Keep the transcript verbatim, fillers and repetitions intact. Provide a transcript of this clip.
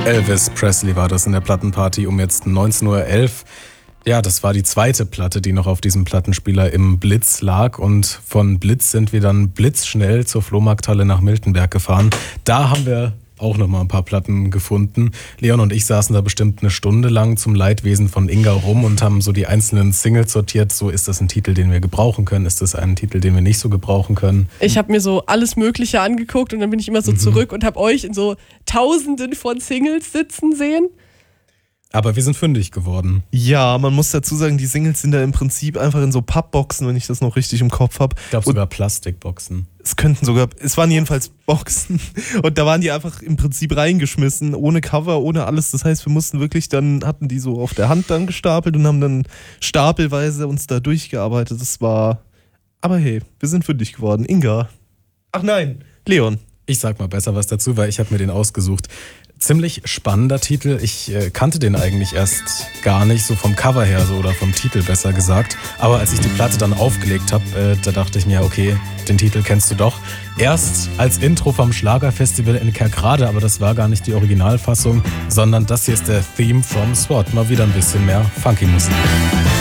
Elvis Presley war das in der Plattenparty um jetzt neunzehn Uhr elf. Ja, das war die zweite Platte, die noch auf diesem Plattenspieler im Blitz lag. Und von Blitz sind wir dann blitzschnell zur Flohmarkthalle nach Miltenberg gefahren. Da haben wir auch noch mal ein paar Platten gefunden. Leon und ich saßen da bestimmt eine Stunde lang zum Leidwesen von Inga rum und haben so die einzelnen Singles sortiert. So, ist das ein Titel, den wir gebrauchen können? Ist das ein Titel, den wir nicht so gebrauchen können? Ich habe mir so alles Mögliche angeguckt und dann bin ich immer so mhm. zurück und habe euch in so Tausenden von Singles sitzen sehen. Aber wir sind fündig geworden. Ja, man muss dazu sagen, die Singles sind da im Prinzip einfach in so Pappboxen, wenn ich das noch richtig im Kopf habe. Ich glaube sogar Plastikboxen. Es könnten sogar, es waren jedenfalls Boxen und da waren die einfach im Prinzip reingeschmissen, ohne Cover, ohne alles. Das heißt, wir mussten wirklich dann, hatten die so auf der Hand dann gestapelt und haben dann stapelweise uns da durchgearbeitet. Das war, aber hey, wir sind fündig geworden. Inga. Ach nein, Leon. Ich sag mal besser was dazu, weil ich habe mir den ausgesucht. Ziemlich spannender Titel. Ich äh, kannte den eigentlich erst gar nicht, so vom Cover her so oder vom Titel besser gesagt. Aber als ich die Platte dann aufgelegt habe, äh, da dachte ich mir, okay, den Titel kennst du doch. Erst als Intro vom Schlagerfestival in Kerkrade, aber das war gar nicht die Originalfassung, sondern das hier ist der Theme from SWAT. Mal wieder ein bisschen mehr Funky Musik.